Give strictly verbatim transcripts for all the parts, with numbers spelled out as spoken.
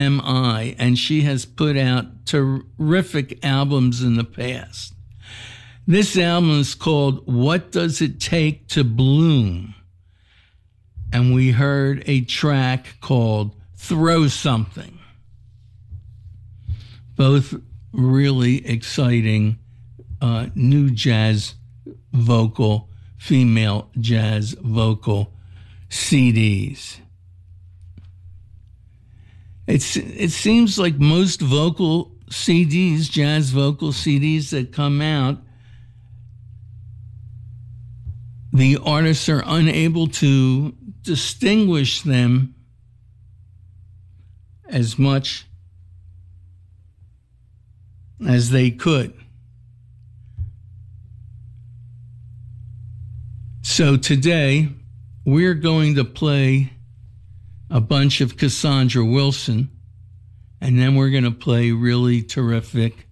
M I, and she has put out terrific albums in the past. This album is called What Does It Take to Bloom? And we heard a track called Throw Something. Both really exciting uh, new jazz vocal, female jazz vocal C Ds. It's, it seems like most vocal C Ds, jazz vocal C Ds that come out, the artists are unable to distinguish them as much as they could. So today, we're going to play a bunch of Cassandra Wilson, and then we're going to play really terrific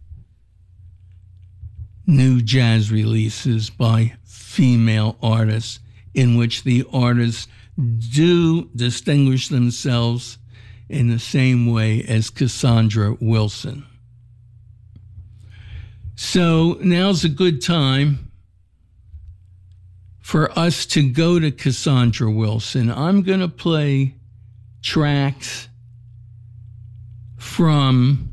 new jazz releases by female artists in which the artists do distinguish themselves in the same way as Cassandra Wilson. So now's a good time for us to go to Cassandra Wilson. I'm going to play tracks from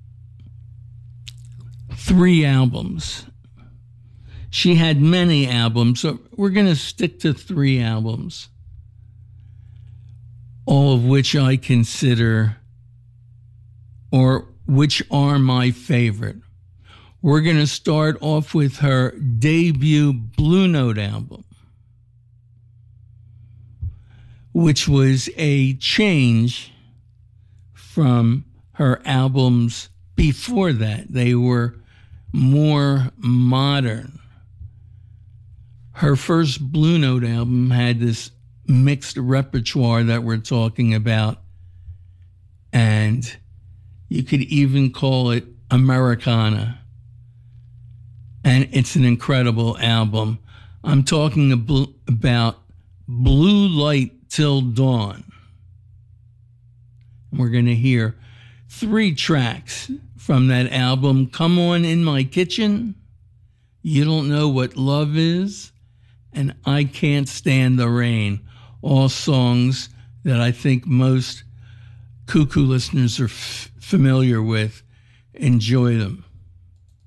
three albums. She had many albums, so we're going to stick to three albums, all of which I consider, or which are my favorite. We're going to start off with her debut Blue Note album, which was a change from her albums before that. They were more modern. Her first Blue Note album had this mixed repertoire that we're talking about, and you could even call it Americana. And it's an incredible album. I'm talking about Blue Light Till Dawn. We're going to hear three tracks from that album. Come On In My Kitchen, You Don't Know What Love Is, and I Can't Stand the Rain. All songs that I think most Cuckoo listeners are f- familiar with. Enjoy them.